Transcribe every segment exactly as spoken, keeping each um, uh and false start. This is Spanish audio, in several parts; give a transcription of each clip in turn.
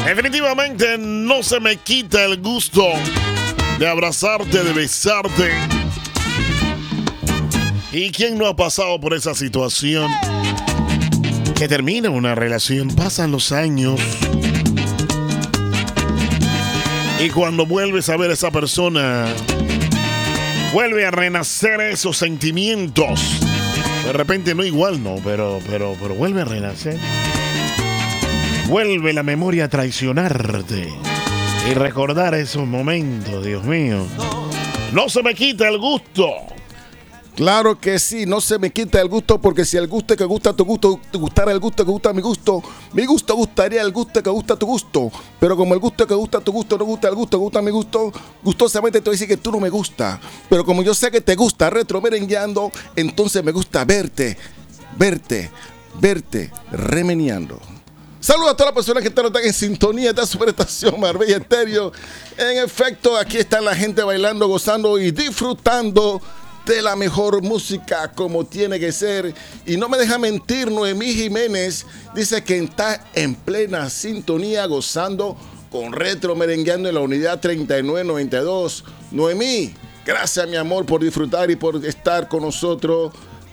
Definitivamente no se me quita el gusto de abrazarte, de besarte. ¿Y quién no ha pasado por esa situación? Que termina una relación, pasan los años. Y cuando vuelves a ver a esa persona, vuelve a renacer esos sentimientos. De repente no igual, no, pero, pero, pero vuelve a renacer. Vuelve la memoria a traicionarte y recordar esos momentos, Dios mío. No se me quita el gusto. Claro que sí, no se me quita el gusto, porque si el gusto que gusta tu gusto te gustara el gusto que gusta mi gusto, mi gusto gustaría el gusto que gusta tu gusto. Pero como el gusto que gusta tu gusto no gusta el gusto que gusta mi gusto, gustosamente te voy a decir que tú no me gusta. Pero como yo sé que te gusta retro merengueando, entonces me gusta verte, verte, verte remeneando. Saludos a todas las personas que están en sintonía de esta superestación Marbella Estéreo. En efecto, aquí está la gente bailando, gozando y disfrutando de la mejor música como tiene que ser. Y no me deja mentir, Noemí Jiménez dice que está en plena sintonía gozando con retro merengueando en la unidad treinta y nueve noventa y dos. Noemí, gracias mi amor por disfrutar y por estar con nosotros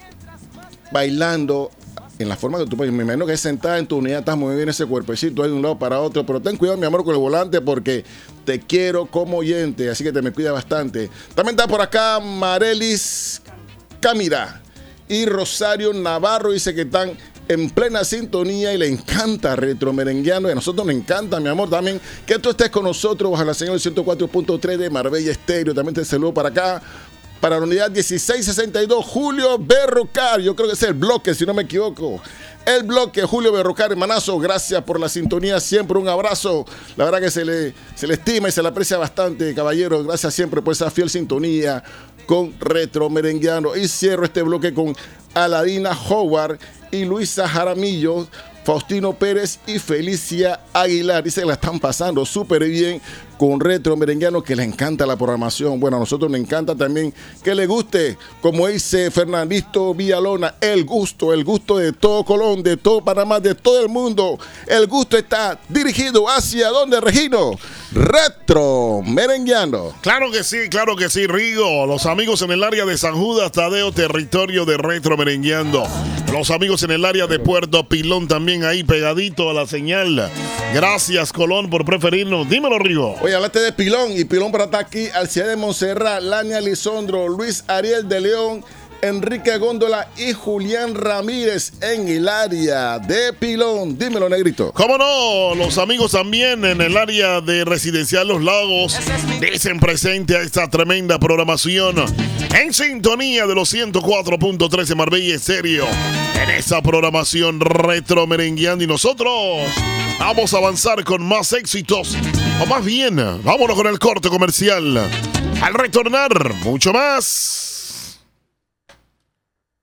bailando en la forma que tú, me imagino que es sentada en tu unidad, estás muy bien ese cuerpecito ahí de un lado para otro, pero ten cuidado mi amor con el volante porque te quiero como oyente, así que te me cuida bastante. También está por acá Marelis Camira y Rosario Navarro, dice que están en plena sintonía y le encanta retro merengueando, y a nosotros nos encanta mi amor también que tú estés con nosotros bajo la señal del ciento cuatro punto tres de Marbella Estéreo. También te saludo para acá. Para la unidad dieciséis sesenta y dos, Julio Berrocar, yo creo que es el bloque, si no me equivoco. El bloque, Julio Berrocar, hermanazo, gracias por la sintonía, siempre un abrazo. La verdad que se le, se le estima y se le aprecia bastante, caballero. Gracias siempre por esa fiel sintonía con Retro Merengueando. Y cierro este bloque con Aladina Howard y Luisa Jaramillo, Faustino Pérez y Felicia Aguilar. Dice que la están pasando súper bien con Retro Merengueando, que les encanta la programación. Bueno, a nosotros nos encanta también que le guste, como dice Fernandito Villalona, el gusto, el gusto de todo Colón, de todo Panamá, de todo el mundo. El gusto está dirigido hacia ¿dónde, Regino? Retro Merengueando. Claro que sí, claro que sí, Rigo. Los amigos en el área de San Judas Tadeo, territorio de Retro Merengueando. Los amigos en el área de Puerto Pilón también ahí pegadito a la señal. Gracias, Colón, por preferirnos. Dímelo, Rigo. Oye, hablaste de Pilón, y Pilón para estar aquí, Alcides de Montserrat, Lania Lisondro, Luis Ariel de León, Enrique Góndola y Julián Ramírez en el área de Pilón. Dímelo, negrito. ¿Cómo no? Los amigos también en el área de Residencial Los Lagos dicen presente a esta tremenda programación en sintonía de los ciento cuatro punto tres de Marbella Estéreo. En esa programación retro merengueando, y nosotros vamos a avanzar con más éxitos. O más bien, vámonos con el corte comercial. Al retornar, mucho más.